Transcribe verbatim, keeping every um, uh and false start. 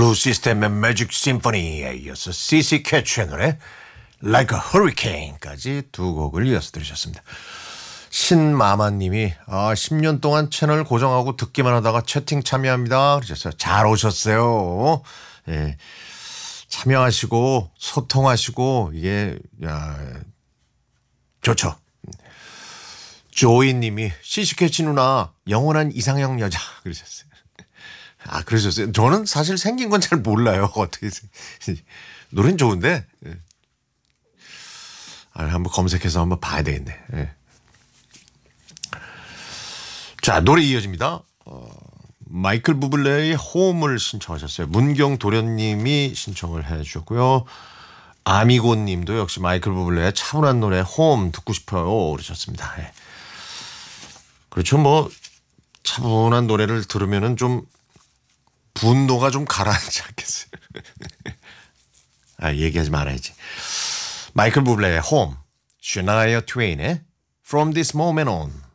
블루 시스템의 매직 심포니에 이어서 씨씨 캐치의 노래 Like a Hurricane까지 두 곡을 이어서 들으셨습니다. 신마마님이 아, 십 년 동안 채널 고정하고 듣기만 하다가 채팅 참여합니다. 그러셨어요. 잘 오셨어요. 예, 참여하시고 소통하시고 이게 야, 좋죠. 조이님이 씨씨 캐치 누나 영원한 이상형 여자 그러셨어요. 아, 그러셨어요. 저는 사실 생긴 건 잘 몰라요. 어떻게 노래는 좋은데 아, 한번 검색해서 한번 봐야 되겠네. 예. 자, 노래 이어집니다. 어, 마이클 부블레의 홈을 신청하셨어요. 문경 도련님이 신청을 해주셨고요. 아미고님도 역시 마이클 부블레의 차분한 노래 홈 듣고 싶어요 그러셨습니다. 예. 그렇죠. 뭐 차분한 노래를 들으면은 좀 분노가 좀 가라앉지 않겠어요. 아, 얘기하지 말아야지. 마이클 부블레의 홈, 슈나이어 트웨인의 From This Moment On.